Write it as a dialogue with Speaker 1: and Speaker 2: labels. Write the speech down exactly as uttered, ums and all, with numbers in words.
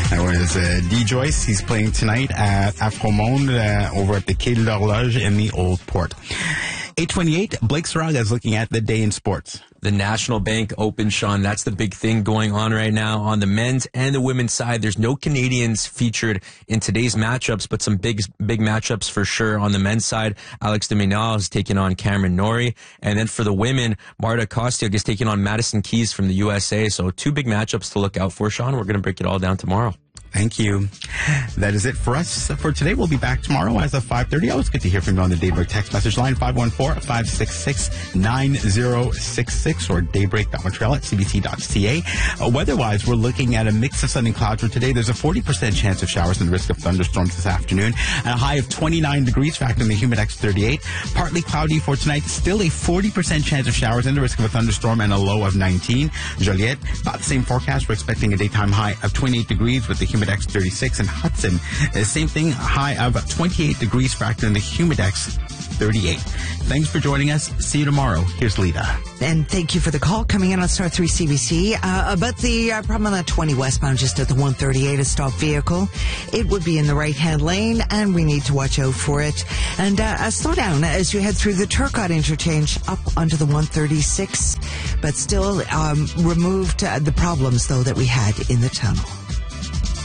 Speaker 1: That was uh, D. Joyce. He's playing tonight at Afromonde uh, over at the Quai de l'Horloge in the Old Port. eight twenty-eight, Blake Saraga is looking at the day in sports.
Speaker 2: The National Bank Open, Sean, that's the big thing going on right now on the men's and the women's side. There's no Canadians featured in today's matchups, but some big, big matchups for sure. On the men's side, Alex de Minaur is taking on Cameron Norrie. And then for the women, Marta Kostyuk is taking on Madison Keys from the U S A. So two big matchups to look out for, Sean. We're going to break it all down tomorrow.
Speaker 1: Thank you. That is it for us for today. We'll be back tomorrow as of five thirty. Always good to hear from you on the Daybreak text message line, five one four, five six six, nine zero six six or daybreak dot montreal at c b c dot c a. Uh, weather-wise, we're looking at a mix of sun and clouds for today. There's a forty percent chance of showers and the risk of thunderstorms this afternoon. And a high of twenty-nine degrees, factoring the Humidex thirty-eight. Partly cloudy for tonight. Still a forty percent chance of showers and the risk of a thunderstorm and a low of nineteen. Joliette, about the same forecast. We're expecting a daytime high of twenty-eight degrees with the Humidex thirty-six. And Hudson, uh, same thing, high of twenty-eight degrees, factoring the Humidex thirty-eight. Thanks for joining us. See you tomorrow. Here's Lita.
Speaker 3: And thank you for the call coming in on Star three C B C. Uh, about the uh, problem on that twenty westbound, just at the one thirty-eight, a stopped vehicle. It would be in the right-hand lane, and we need to watch out for it. And uh, uh, slow down as you head through the Turcotte interchange up onto the one thirty-six, but still um, removed uh, the problems, though, that we had in the tunnel.